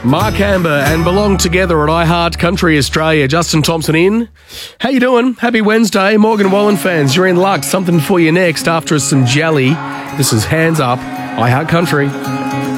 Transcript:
Mark Amber and Belong Together at iHeart Country Australia. Justin Thompson in. How you doing? Happy Wednesday. Morgan Wallen fans, you're in luck. Something for you next after some jelly. This is Hands Up, iHeart Country.